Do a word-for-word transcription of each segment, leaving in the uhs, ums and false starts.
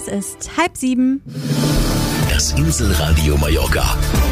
ist halb sieben. Das Inselradio Mallorca.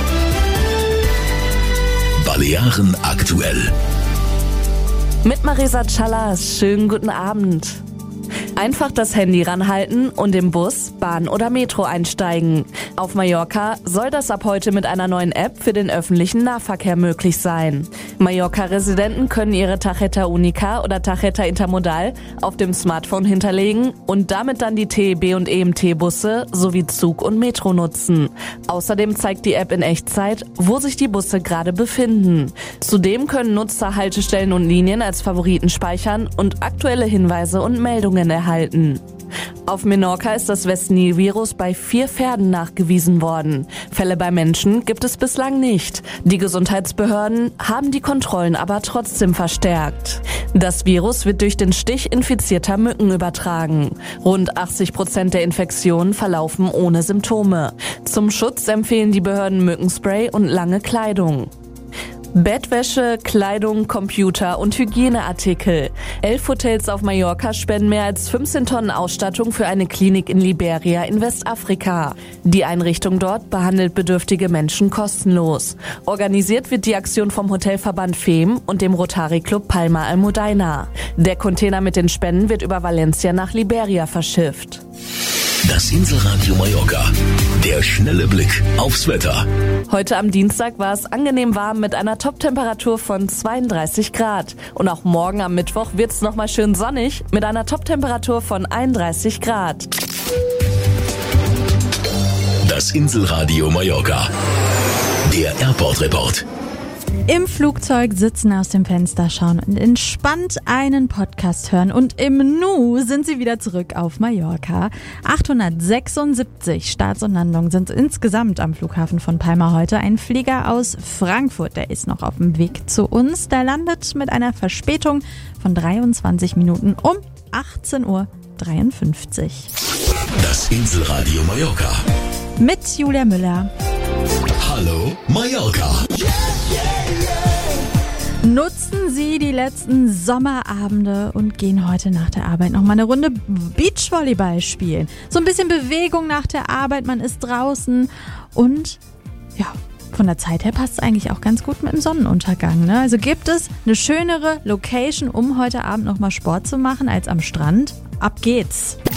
Balearen aktuell. Mit Marisa Callas, schönen guten Abend. Einfach das Handy ranhalten und im Bus, Bahn oder Metro einsteigen. Auf Mallorca soll das ab heute mit einer neuen App für den öffentlichen Nahverkehr möglich sein. Mallorca-Residenten können ihre Tarjeta Unica oder Tarjeta Intermodal auf dem Smartphone hinterlegen und damit dann die T E B und E M T-Busse sowie Zug und Metro nutzen. Außerdem zeigt die App in Echtzeit, wo sich die Busse gerade befinden. Zudem können Nutzer Haltestellen und Linien als Favoriten speichern und aktuelle Hinweise und Meldungen erhalten. Auf Menorca ist das West-Nil-Virus bei vier Pferden nachgewiesen worden. Fälle bei Menschen gibt es bislang nicht. Die Gesundheitsbehörden haben die Kontrollen aber trotzdem verstärkt. Das Virus wird durch den Stich infizierter Mücken übertragen. Rund achtzig Prozent der Infektionen verlaufen ohne Symptome. Zum Schutz empfehlen die Behörden Mückenspray und lange Kleidung. Bettwäsche, Kleidung, Computer und Hygieneartikel. Elf Hotels auf Mallorca spenden mehr als fünfzehn Tonnen Ausstattung für eine Klinik in Liberia in Westafrika. Die Einrichtung dort behandelt bedürftige Menschen kostenlos. Organisiert wird die Aktion vom Hotelverband F E M und dem Rotary Club Palma Almudaina. Der Container mit den Spenden wird über Valencia nach Liberia verschifft. Das Inselradio Mallorca. Der schnelle Blick aufs Wetter. Heute am Dienstag war es angenehm warm mit einer Top-Temperatur von zweiunddreißig Grad. Und auch morgen am Mittwoch wird es nochmal schön sonnig mit einer Top-Temperatur von einunddreißig Grad. Das Inselradio Mallorca. Der Airport Report. Im Flugzeug sitzen, aus dem Fenster schauen und entspannt einen Podcast hören. Und im Nu sind sie wieder zurück auf Mallorca. achthundertsechsundsiebzig Starts und Landungen sind insgesamt am Flughafen von Palma heute. Ein Flieger aus Frankfurt, der ist noch auf dem Weg zu uns. Der landet mit einer Verspätung von dreiundzwanzig Minuten um achtzehn Uhr dreiundfünfzig. Das Inselradio Mallorca. Mit Julia Müller. Hallo Mallorca. Nutzen Sie die letzten Sommerabende und gehen heute nach der Arbeit noch mal eine Runde Beachvolleyball spielen. So ein bisschen Bewegung nach der Arbeit, man ist draußen und ja, von der Zeit her passt es eigentlich auch ganz gut mit dem Sonnenuntergang, ne? Also gibt es eine schönere Location, um heute Abend noch mal Sport zu machen als am Strand? Ab geht's!